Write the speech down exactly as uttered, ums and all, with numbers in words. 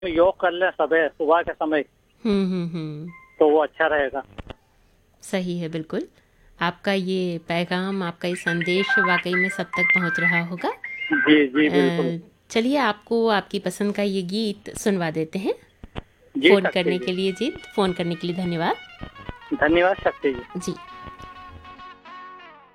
योग कर लें सुबह सुबह के समय, हम्म हम्म हम्म तो वो अच्छा रहेगा। सही है, बिल्कुल। आपका ये पैगाम, आपका ये संदेश वाकई में सब तक पहुंच रहा होगा। जी जी बिल्कुल। अ, चलिए, आपको आपकी पसंद का ये गीत सुनवा देते हैं। जी फ़ोन शक्ति करने जी। के लिए जी फ़ोन करने के लिए धन्यवाद। धन्यवाद शक्ति जी। जी।